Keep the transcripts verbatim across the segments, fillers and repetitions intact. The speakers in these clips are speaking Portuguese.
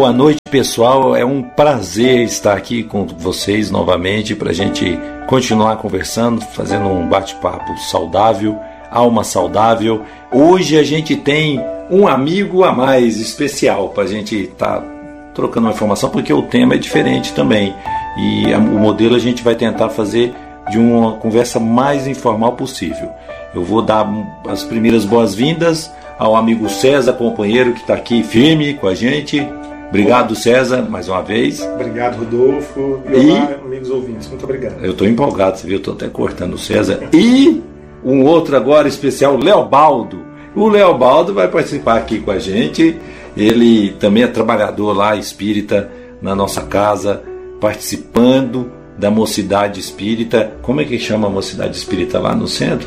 Boa noite, pessoal. É um prazer estar aqui com vocês novamente para a gente continuar conversando, fazendo um bate-papo saudável, alma saudável. Hoje a gente tem um amigo a mais especial para a gente estar tá trocando uma informação, porque o tema é diferente também. E o modelo a gente vai tentar fazer de uma conversa mais informal possível. Eu vou dar as primeiras boas-vindas ao amigo César, companheiro que está aqui firme com a gente. Obrigado, César, mais uma vez. Obrigado, Rodolfo. E, e olá, amigos ouvintes. Muito obrigado. Eu estou empolgado, você viu? Eu estou até cortando o César. E um outro agora especial, Leobaldo. O Leobaldo vai participar aqui com a gente. Ele também é trabalhador lá, espírita, na nossa casa, participando da Mocidade Espírita. Como é que chama a Mocidade Espírita lá no centro?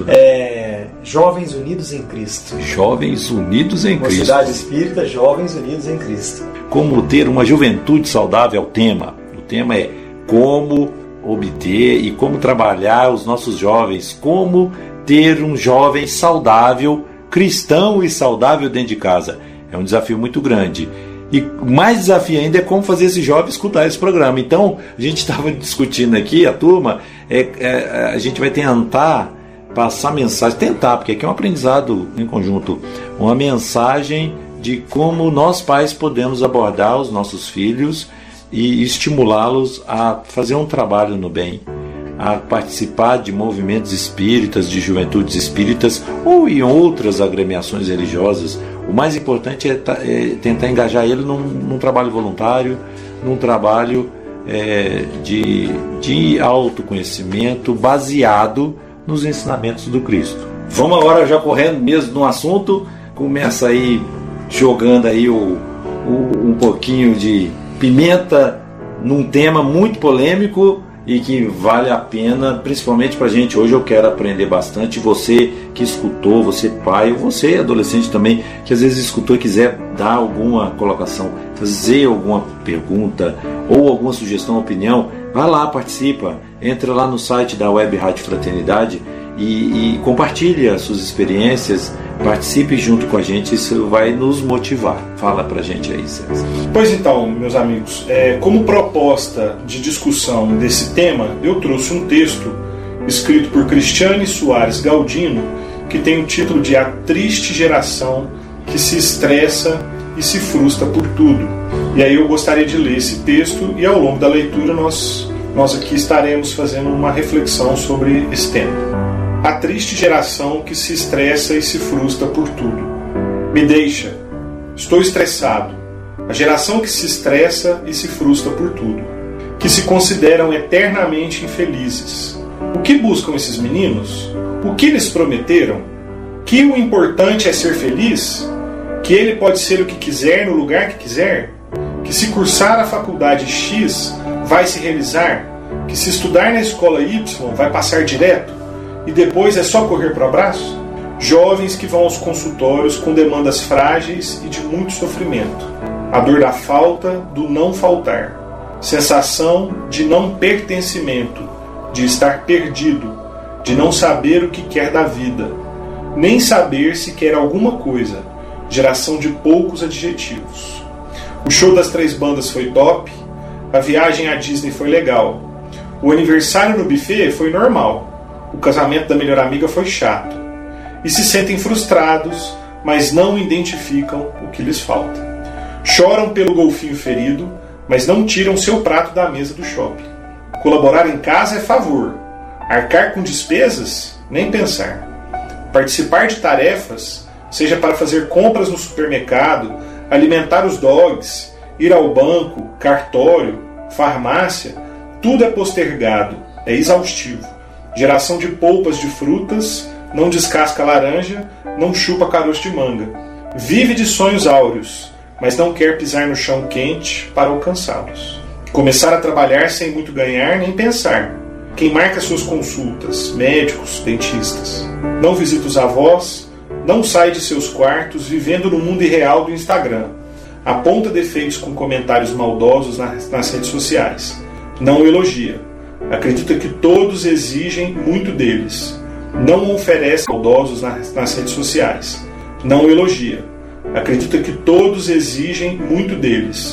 É Jovens Unidos em Cristo. Jovens Unidos em Cristo. Mocidade Espírita, Jovens Unidos em Cristo. Como ter uma juventude saudável é o tema. O tema é como obter e como trabalhar os nossos jovens, como ter um jovem saudável, cristão e saudável dentro de casa. É um desafio muito grande. E mais desafio ainda é como fazer esse jovem escutar esse programa. Então, a gente estava discutindo aqui, a turma, é, é, a gente vai tentar passar mensagem, tentar, porque aqui é um aprendizado em conjunto, uma mensagem de como nós pais podemos abordar os nossos filhos e estimulá-los a fazer um trabalho no bem, a participar de movimentos espíritas, de juventudes espíritas ou em outras agremiações religiosas. O mais importante é, é tentar engajar ele num, num trabalho voluntário, num trabalho é, de, de autoconhecimento baseado nos ensinamentos do Cristo. Vamos agora já correndo mesmo no assunto, começa aí jogando aí o, o, um pouquinho de pimenta num tema muito polêmico e que vale a pena, principalmente pra gente. Hoje eu quero aprender bastante. Você que escutou, você pai, ou você adolescente também, que às vezes escutou e quiser dar alguma colocação, fazer alguma pergunta ou alguma sugestão, opinião, vai lá, participa, entra lá no site da Web Rádio Fraternidade e, e compartilhe as suas experiências, participe junto com a gente, isso vai nos motivar. Fala pra gente aí, César. Pois então, meus amigos, é, como proposta de discussão desse tema, eu trouxe um texto escrito por Cristiane Soares Galdino, que tem o título de A Triste Geração que se Estressa e se Frustra por Tudo. E aí eu gostaria de ler esse texto e ao longo da leitura nós, nós aqui estaremos fazendo uma reflexão sobre esse tema. A triste geração que se estressa e se frustra por tudo. Me deixa. Estou estressado. A geração que se estressa e se frustra por tudo. Que se consideram eternamente infelizes. O que buscam esses meninos? O que lhes prometeram? Que o importante é ser feliz? Que ele pode ser o que quiser no lugar que quiser? Que se cursar a faculdade X vai se realizar? Que se estudar na escola Y vai passar direto? E depois é só correr para o abraço? Jovens que vão aos consultórios com demandas frágeis e de muito sofrimento. A dor da falta, do não faltar. Sensação de não pertencimento, de estar perdido, de não saber o que quer da vida, nem saber se quer alguma coisa. Geração de poucos adjetivos. O show das três bandas foi top, a viagem à Disney foi legal, o aniversário no buffet foi normal. O casamento da melhor amiga foi chato. E se sentem frustrados, mas não identificam o que lhes falta. Choram pelo golfinho ferido, mas não tiram seu prato da mesa do shopping. Colaborar em casa é favor. Arcar com despesas? Nem pensar. Participar de tarefas, seja para fazer compras no supermercado, alimentar os dogs, ir ao banco, cartório, farmácia, tudo é postergado, é exaustivo. Geração de polpas de frutas, não descasca laranja, não chupa caroço de manga. Vive de sonhos áureos, mas não quer pisar no chão quente para alcançá-los. Começar a trabalhar sem muito ganhar nem pensar. Quem marca suas consultas, médicos, dentistas. Não visita os avós, não sai de seus quartos vivendo no mundo irreal do Instagram. Aponta defeitos com comentários maldosos nas, nas redes sociais. Não elogia. Acredita que todos exigem muito deles. Não oferece maldosos nas, nas redes sociais. Não elogia. Acredita que todos exigem muito deles.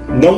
não